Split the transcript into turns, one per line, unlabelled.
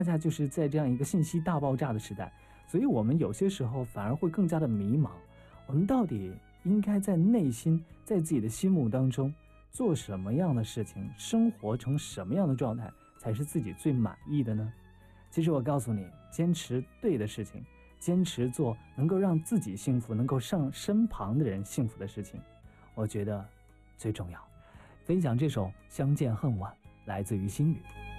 恰恰就是在这样一个信息大爆炸的时代，所以我们有些时候反而会更加的迷茫，我们到底应该在内心，在自己的心目当中做什么样的事情，生活成什么样的状态才是自己最满意的呢？其实我告诉你，坚持对的事情，坚持做能够让自己幸福，能够让身旁的人幸福的事情，我觉得最重要。分享这首《相见恨晚》，来自于心语。